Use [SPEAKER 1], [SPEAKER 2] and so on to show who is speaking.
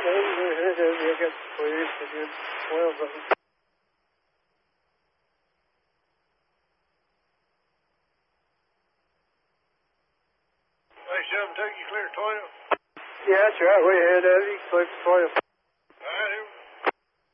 [SPEAKER 1] I got 12 of them.
[SPEAKER 2] Hey, 7 take you clear 12?
[SPEAKER 1] Yeah, that's right. Way ahead of you. Clear 12.